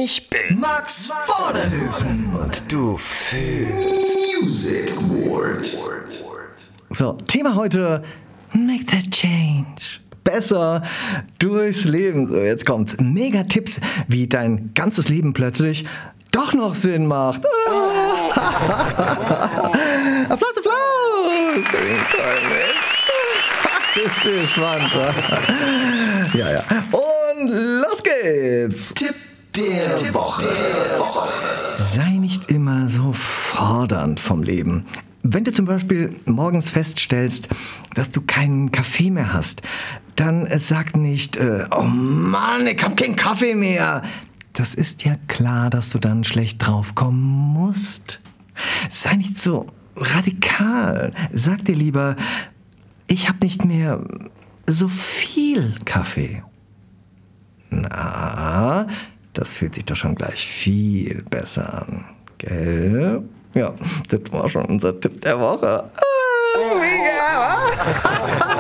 Ich bin Max Vorderhöfen und du fühlst Music Ward. So, Thema heute: Make that change. Besser durchs Leben. So, jetzt kommt's. Mega-Tipps, wie dein ganzes Leben plötzlich doch noch Sinn macht. Applaus, Applaus! Ist gespannt. Ja. Und los geht's. Tipp der Woche. Sei nicht immer so fordernd vom Leben. Wenn du zum Beispiel morgens feststellst, dass du keinen Kaffee mehr hast, dann sag nicht, oh Mann, ich hab keinen Kaffee mehr. Das ist ja klar, dass du dann schlecht draufkommen musst. Sei nicht so radikal. Sag dir lieber, ich hab nicht mehr so viel Kaffee. Na, das fühlt sich doch schon gleich viel besser an, gell? Ja, das war schon unser Tipp der Woche. Mega!